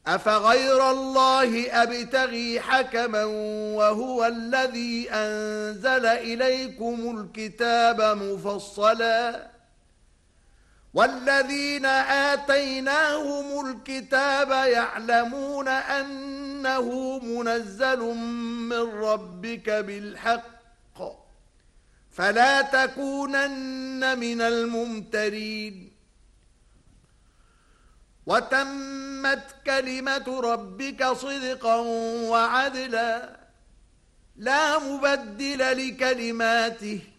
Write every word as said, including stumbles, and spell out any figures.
أفغير الله أبتغي حكما وهو الذي أنزل إليكم الكتاب مفصلا والذين آتيناهم الكتاب يعلمون أنه منزل من ربك بالحق فلا تكونن من الممترين وتمت كلمة ربك صدقا وعدلا لا مبدل لكلماته